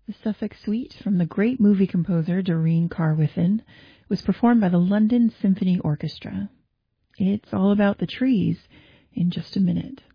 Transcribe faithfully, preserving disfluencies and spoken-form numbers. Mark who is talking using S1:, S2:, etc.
S1: The Suffolk Suite from the great movie composer Doreen Carwithen was performed by the London Symphony Orchestra. It's all about the trees in just a minute.